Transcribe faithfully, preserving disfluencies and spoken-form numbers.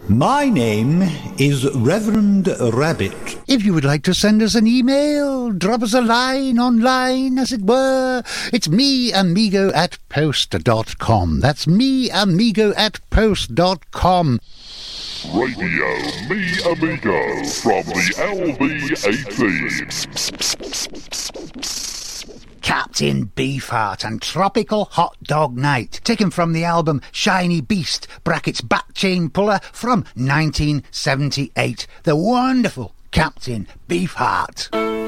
My name is Reverend Rabbit. If you would like to send us an email, drop us a line online, as it were, it's me amigo at post dot com. That's me amigo at post dot com. Radio Me Amigo from the L B eighteen. Captain Beefheart and Tropical Hot Dog Night, taken from the album Shiny Beast, brackets Bat Chain Puller, from nineteen seventy-eight. The wonderful Captain Beefheart.